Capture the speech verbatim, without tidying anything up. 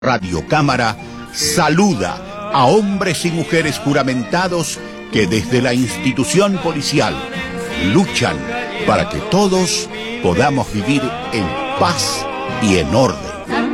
Radio Cámara saluda a hombres y mujeres juramentados que desde la institución policial luchan para que todos podamos vivir en paz y en orden.